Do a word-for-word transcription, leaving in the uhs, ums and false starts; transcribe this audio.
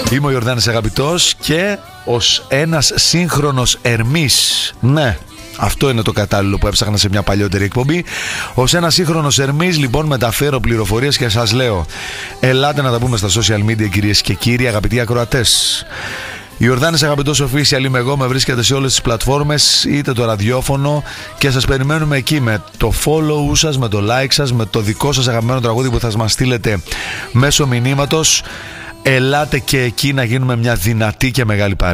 Είμαι ο Ιορδάνης Αγαπητός και ως ένας σύγχρονος Ερμής, ναι, αυτό είναι το κατάλληλο που έψαχνα σε μια παλιότερη εκπομπή. Ως ένας σύγχρονος Ερμής, λοιπόν, μεταφέρω πληροφορίες και σας λέω: ελάτε να τα πούμε στα social media, κυρίες και κύριοι, αγαπητοί ακροατές. Ιορδάνης Αγαπητός Official είμαι εγώ, με βρίσκεται σε όλες τις πλατφόρμες, είτε το ραδιόφωνο, και σας περιμένουμε εκεί με το follow σας, με το like σας, με το δικό σας αγαπημένο τραγούδι που θα μας στείλετε μέσω μηνύματος. Ελάτε και εκεί να γίνουμε μια δυνατή και μεγάλη παρέα.